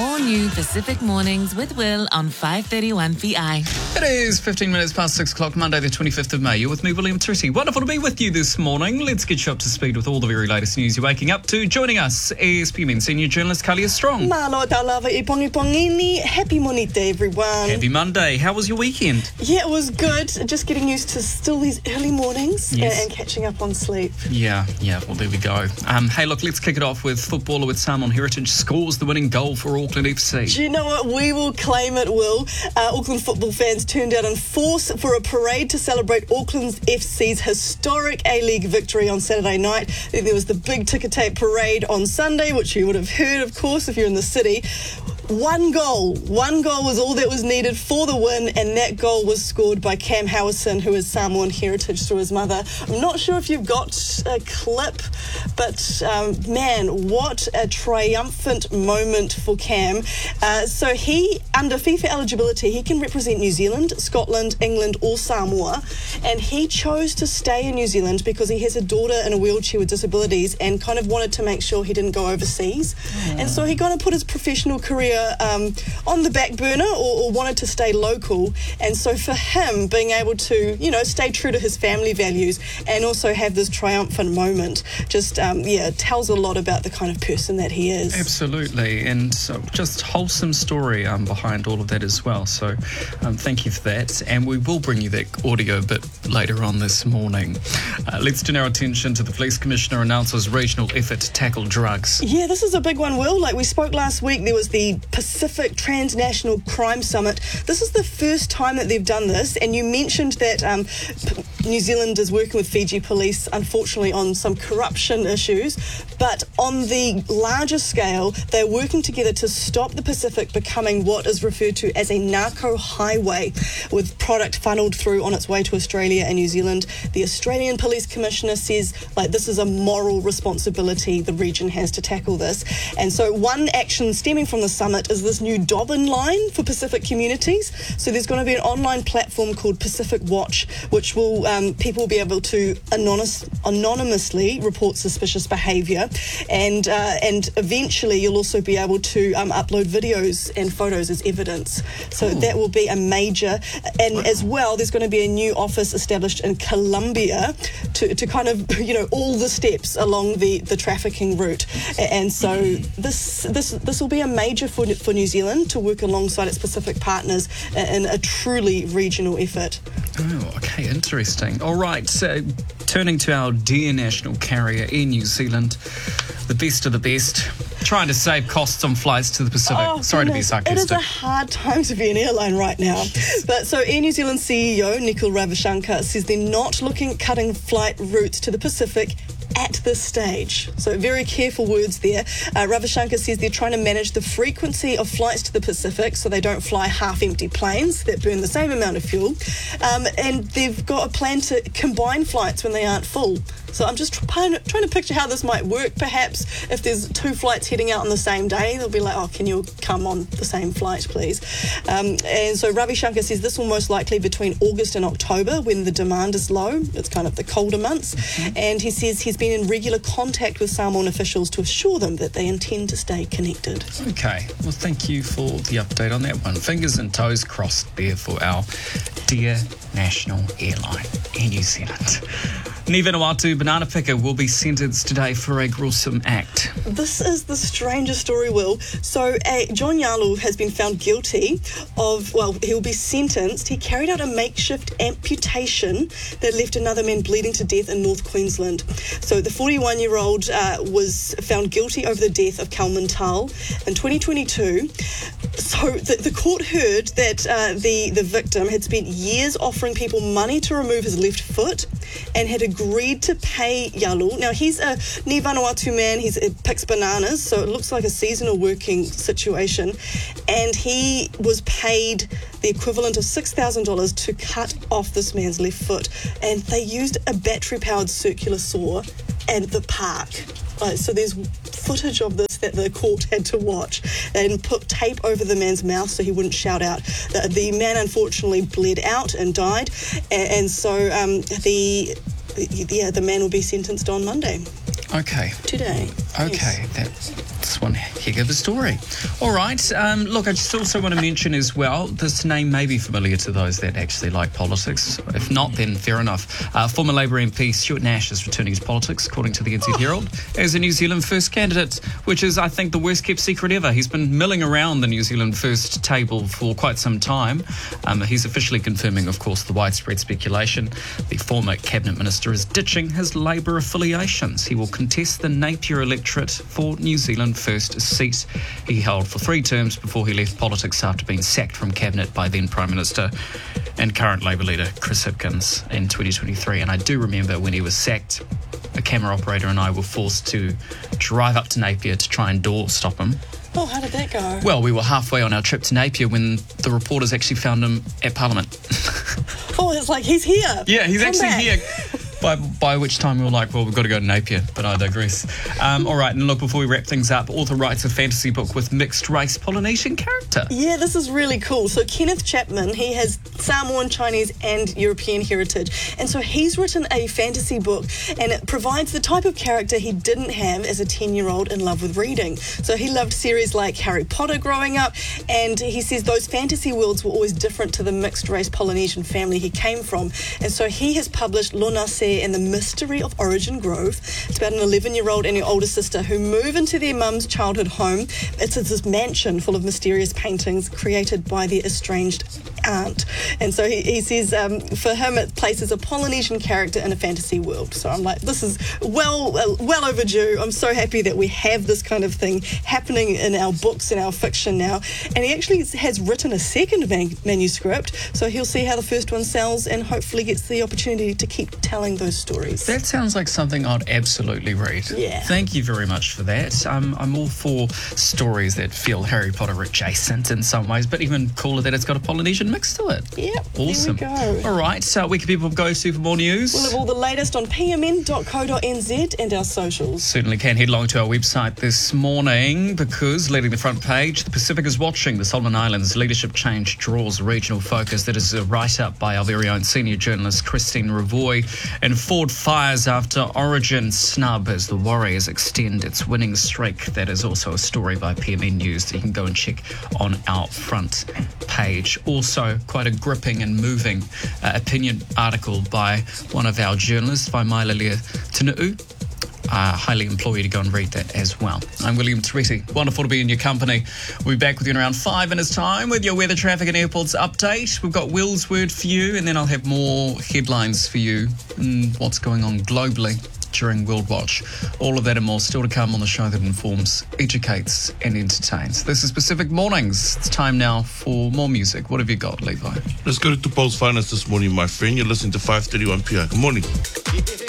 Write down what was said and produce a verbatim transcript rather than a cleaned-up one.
All new Pacific Mornings with Will on five thirty-one P I. It is fifteen minutes past six o'clock, Monday the twenty-fifth of May. You're with me, William Tritty. Wonderful to be with you this morning. Let's get you up to speed with all the very latest news you're waking up to. Joining us, A S P M N senior journalist Kalia Strong. Malo talawa I pongi pongini. Happy Monite, everyone. Happy Monday. How was your weekend? Yeah, it was good. Just getting used to still these early mornings Yes. and, and catching up on sleep. Yeah, yeah, well, there we go. Um, hey, look, let's kick it off with footballer with Samoan heritage scores the winning goal for Auckland F C. Do you know what? We will claim it, Will. Uh, Auckland football fans turned out in force for a parade to celebrate Auckland F C's historic A-League victory on Saturday night. Then there was the big ticker tape parade on Sunday, which you would have heard, of course, if you're in the city. One goal. One goal was all that was needed for the win, and that goal was scored by Cam Howison, who is Samoan heritage through his mother. I'm not sure if you've got a clip, but um, man, what a triumphant moment for Cam. Uh, so he, under FIFA eligibility, he can represent New Zealand, Scotland, England or Samoa, and he chose to stay in New Zealand because he has a daughter in a wheelchair with disabilities and kind of wanted to make sure he didn't go overseas. Mm. And so he kind of put his professional career Um, on the back burner or, or wanted to stay local, and so for him being able to, you know, stay true to his family values and also have this triumphant moment just um, yeah tells a lot about the kind of person that he is. Absolutely, and so just wholesome story um, behind all of that as well, so um, thank you for that, and we will bring you that audio a bit later on this morning. Uh, let's turn our attention to the Police Commissioner announces regional effort to tackle drugs. Yeah, this is a big one, Will. Like we spoke last week, there was the Pacific Transnational Crime Summit. This is the first time that they've done this, and you mentioned that um, P- New Zealand is working with Fiji police, unfortunately, on some corruption issues, but on the larger scale, they're working together to stop the Pacific becoming what is referred to as a narco highway, with product funneled through on its way to Australia and New Zealand. The Australian Police Commissioner says, like, this is a moral responsibility the region has to tackle this. And so one action stemming from the summit is this new Dobbin line for Pacific communities. So there's going to be an online platform called Pacific Watch, which will um, people will be able to anonymous, anonymously report suspicious behaviour, and uh, and eventually you'll also be able to um, upload videos and photos as evidence. So Ooh. That will be a major, and wow. as well there's going to be a new office established in Colombia to, to kind of, you know, all the steps along the, the trafficking route. And so this this this will be a major for for New Zealand to work alongside its Pacific partners in a truly regional effort. Oh, okay, interesting. All right, so turning to our dear national carrier, Air New Zealand, the best of the best, trying to save costs on flights to the Pacific. Oh, Sorry goodness. to be sarcastic. It is a hard time to be an airline right now. But so Air New Zealand C E O Nikhil Ravichandka says they're not looking at cutting flight routes to the Pacific at this stage. So very careful words there. Uh, Ravichandka says they're trying to manage the frequency of flights to the Pacific so they don't fly half-empty planes that burn the same amount of fuel. Um, and they've got a plan to combine flights when they aren't full. So I'm just trying to, trying to picture how this might work. Perhaps if there's two flights heading out on the same day, they'll be like, oh, can you come on the same flight, please? Um, and so Ravi Shankar says this will most likely between August and October when the demand is low. It's kind of the colder months. Mm-hmm. And he says he's been in regular contact with Samoan officials to assure them that they intend to stay connected. Okay. Well, thank you for the update on that one. Fingers and toes crossed there for our dear national airline, Air New Zealand. Ni Vanuatu banana picker will be sentenced today for a gruesome act. This is the strangest story, Will. So uh, John Yalu has been found guilty of, well, he will be sentenced. He carried out a makeshift amputation that left another man bleeding to death in North Queensland. So the forty-one-year-old uh, was found guilty over the death of Kalman Tal in twenty twenty-two. So the, the court heard that uh, the, the victim had spent years offering people money to remove his left foot and had agreed to pay Yalu. Now, he's a Ni Vanuatu man. He picks bananas, so it looks like a seasonal working situation. And he was paid the equivalent of six thousand dollars to cut off this man's left foot. And they used a battery-powered circular saw at the park. Right, so there's footage of this that the court had to watch and put tape over the man's mouth so he wouldn't shout out. The, the man unfortunately bled out and died, and, and so um, the yeah the man will be sentenced on Monday. Okay. Today. Okay, yes. that's one heck of a story. All right, um, look, I just also want to mention as well, this name may be familiar to those that actually like politics. If not, then fair enough. Uh, former Labour M P Stuart Nash is returning to politics, according to the N Z Herald, as a New Zealand First candidate, which is, I think, the worst kept secret ever. He's been milling around the New Zealand First table for quite some time. Um, he's officially confirming, of course, the widespread speculation. The former Cabinet Minister is ditching his Labour affiliations. He will contest the Napier electorate for New Zealand First seat he held for three terms before he left politics after being sacked from Cabinet by then Prime Minister and current Labour leader Chris Hipkins in twenty twenty-three. And I do remember when he was sacked, a camera operator and I were forced to drive up to Napier to try and door stop him. Oh, how did that go? Well, we were halfway on our trip to Napier when the reporters actually found him at Parliament. Oh, it's like, he's here. Yeah, he's Come actually back. here. By, by which time we were like, well, we've got to go to Napier, but I digress. Um, all right, and look, before we wrap things up, author writes a fantasy book with mixed-race Polynesian character. Yeah, this is really cool. So Kenneth Chapman, he has Samoan, Chinese and European heritage. And so he's written a fantasy book and it provides the type of character he didn't have as a ten-year-old in love with reading. So he loved series like Harry Potter growing up, and he says those fantasy worlds were always different to the mixed-race Polynesian family he came from. And so he has published Lona Se and the Mystery of Origin Grove. It's about an eleven-year-old and her older sister who move into their mum's childhood home. It's this mansion full of mysterious paintings created by their estranged aunt. And so he, he says um, for him it places a Polynesian character in a fantasy world. So I'm like, this is well, uh, well overdue. I'm so happy that we have this kind of thing happening in our books and our fiction now. And he actually has written a second man- manuscript, so he'll see how the first one sells and hopefully gets the opportunity to keep telling those stories. That sounds like something I'd absolutely read. Yeah. Thank you very much for that. Um, I'm all for stories that feel Harry Potter adjacent in some ways, but even cooler that it's got a Polynesian mix to it. Yep, Awesome. there we go. All right, so where can people go to for more news? We'll have all the latest on p m n dot co dot n z and our socials. Certainly can. Head along to our website this morning because leading the front page, the Pacific is watching. The Solomon Islands leadership change draws regional focus. That is a write-up by our very own senior journalist Christine Ravoy. And Ford fires after Origin snub as the Warriors extend its winning streak. That is also a story by P M N News that you can go and check on our front page. Also, quite a gripping and moving uh, opinion article by one of our journalists, by Mailalia Tunuu. Uh, highly implore you to go and read that as well. I'm William Tweety. Wonderful to be in your company. We'll be back with you in around five minutes' time with your weather, traffic and airports update. We've got Will's word for you, and then I'll have more headlines for you and what's going on globally during World Watch. All of that and more still to come on the show that informs, educates and entertains. This is Pacific Mornings. It's time now for more music. What have you got, Levi? Let's go to Paul's Finest this morning, my friend. You're listening to five thirty-one P R. Good morning.